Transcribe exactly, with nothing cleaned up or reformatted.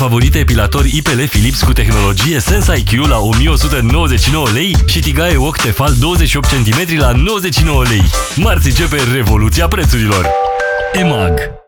Favorite epilator I P L Philips cu tehnologie Sense I Q la o mie o sută nouăzeci și nouă lei și tigaie Wok Tefal douăzeci și opt centimetri la nouăzeci și nouă lei. Marți începe revoluția prețurilor. E M A G.